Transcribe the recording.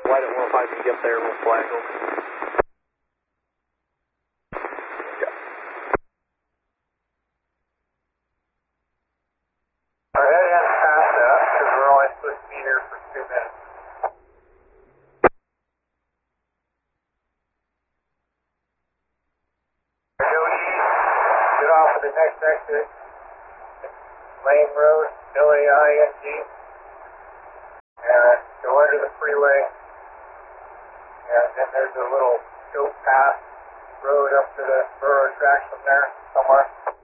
light at 105 when you get there, we'll flag them. We're heading in past that because we're only supposed to be here for 2 minutes. Go east, get off of the next exit, Lane Road, L-A-I-N-G, and go under the freeway, and then there's a little goat path road up to the railroad tracks from there somewhere.